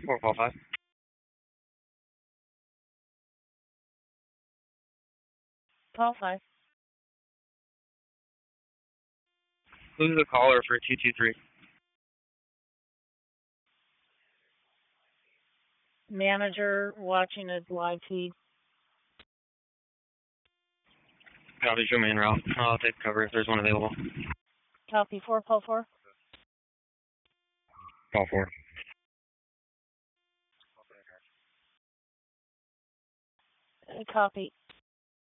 4 call 5. Call 5. Who's the caller for 223? Manager watching a live feed. Copy, show main route. I'll take cover if there's one available. Copy 4, call 4. Call 4. Copy.